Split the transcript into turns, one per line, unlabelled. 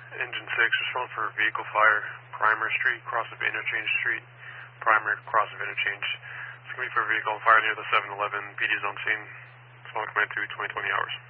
Engine 6, respond for vehicle fire, Primer Street, cross of Interchange Street, Primer, cross of Interchange. It's going to be for a vehicle on fire near the 7-Eleven. PD is on scene. Respond command to 2020 hours.